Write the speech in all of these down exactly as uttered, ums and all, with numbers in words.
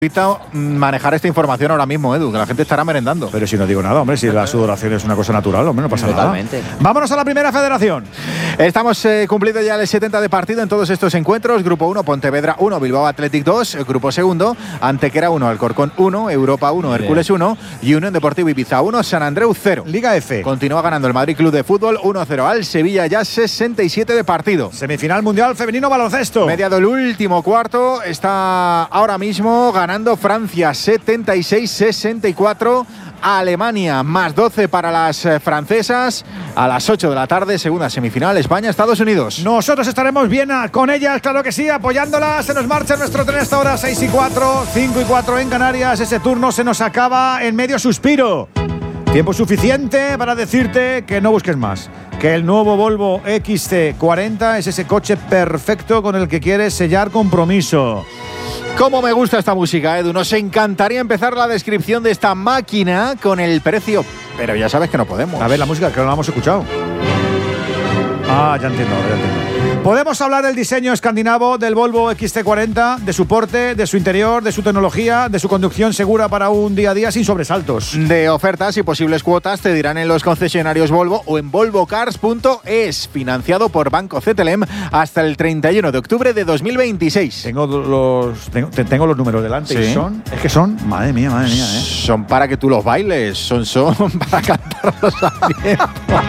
manejar esta información ahora mismo, Edu, que la gente estará merendando. Pero si no digo nada, hombre, si la sudoración es una cosa natural, hombre, no pasa Totalmente. nada. Vámonos a la primera federación. Estamos eh, cumplido ya el setenta de partido en todos estos encuentros. Grupo uno, Pontevedra uno, Bilbao Athletic dos. Grupo segundo, Antequera uno, Alcorcón uno, Europa uno, Hércules uno y Unión Deportivo Ibiza uno, San Andreu cero. Liga F. Continúa ganando el Madrid Club de Fútbol uno a cero al Sevilla, ya sesenta y siete de partido. Semifinal mundial femenino baloncesto. Mediado el último cuarto, está ahora mismo ganando Francia setenta y seis sesenta y cuatro. Alemania más doce para las eh, francesas. A las ocho de la tarde, segunda semifinal, España-Estados Unidos. Nosotros estaremos bien con ellas, claro que sí, apoyándolas. Se nos marcha nuestro tren hasta ahora, seis y cuatro, cinco y cuatro en Canarias. Ese turno se nos acaba en medio suspiro. Tiempo suficiente para decirte que no busques más. Que el nuevo Volvo X C cuarenta es ese coche perfecto con el que quieres sellar compromiso. Cómo me gusta esta música, Edu. Nos encantaría empezar la descripción de esta máquina con el precio, pero ya sabes que no podemos. A ver, la música, que no la hemos escuchado. Ah, ya entiendo, ya entiendo. Podemos hablar del diseño escandinavo del Volvo X C cuarenta, de su porte, de su interior, de su tecnología, de su conducción segura para un día a día sin sobresaltos. De ofertas y posibles cuotas te dirán en los concesionarios Volvo o en volvo cars punto es, financiado por Banco C T L M hasta el treinta y uno de octubre de dos mil veintiséis. Tengo los, tengo, tengo los números delante. ¿Sí? Y son, es que son, madre mía, madre mía, ¿eh? Son para que tú los bailes, son, son para cantarlos al tiempo.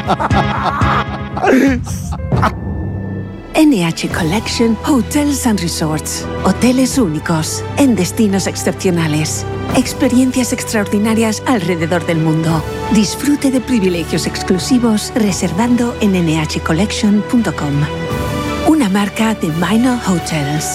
N H Collection Hotels and Resorts. Hoteles únicos, en destinos excepcionales. Experiencias extraordinarias alrededor del mundo. Disfrute de privilegios exclusivos reservando en ene hache collection punto com. Una marca de Minor Hotels.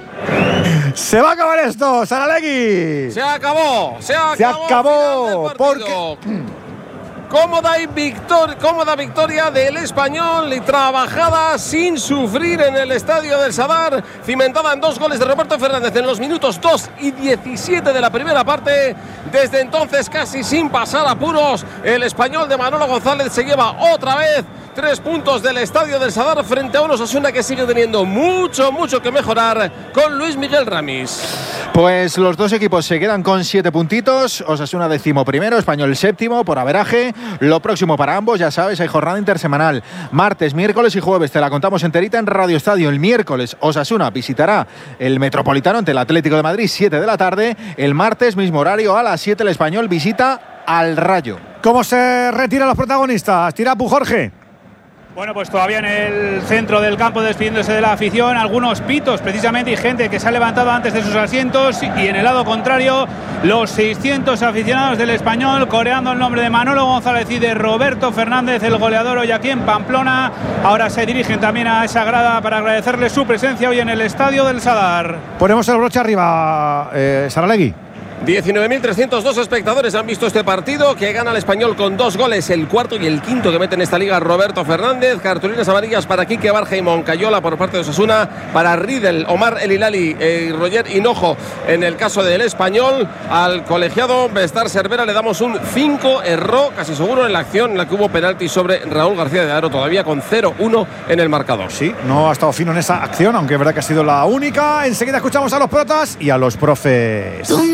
¡Se va a acabar esto, Saralegui! Se acabó, se acabó. Se acabó, porque... Cómoda, y victor- cómoda victoria del Español y trabajada sin sufrir en el estadio del Sadar, cimentada en dos goles de Roberto Fernández en los minutos dos y diecisiete de la primera parte. Desde entonces, casi sin pasar apuros, el Español de Manolo González se lleva otra vez tres puntos del estadio del Sadar frente a un Osasuna que sigue teniendo mucho, mucho que mejorar con Luis Miguel Ramis. Pues los dos equipos se quedan con siete puntitos. Osasuna décimo primero, Español séptimo por averaje. Lo próximo para ambos, ya sabes, hay jornada intersemanal. Martes, miércoles y jueves te la contamos enterita en Radio Estadio. El miércoles Osasuna visitará el Metropolitano ante el Atlético de Madrid, siete de la tarde. El martes, mismo horario, a las siete el Español visita al Rayo. ¿Cómo se retiran los protagonistas? Tira Pu Jorge. Bueno, pues todavía en el centro del campo despidiéndose de la afición, algunos pitos precisamente y gente que se ha levantado antes de sus asientos, y en el lado contrario los seiscientos aficionados del Español coreando el nombre de Manolo González y de Roberto Fernández, el goleador hoy aquí en Pamplona. Ahora se dirigen también a esa grada para agradecerle su presencia hoy en el estadio del Sadar. Ponemos el broche arriba, eh, Saralegui. diecinueve mil trescientos dos espectadores han visto este partido, que gana el Español con dos goles, el cuarto y el quinto que mete en esta liga Roberto Fernández. Cartulinas amarillas para Quique Barja y Moncayola por parte de Osasuna, para Riedel, Omar El Hilali eh, y Roger Hinojo en el caso del Español. Al colegiado Bestar Cervera le damos un cinco, erró casi seguro en la acción en la que hubo penalti sobre Raúl García de Aro, todavía con cero uno en el marcador. Sí, no ha estado fino en esa acción, aunque es verdad que ha sido la única. Enseguida escuchamos a los protas y a los profes.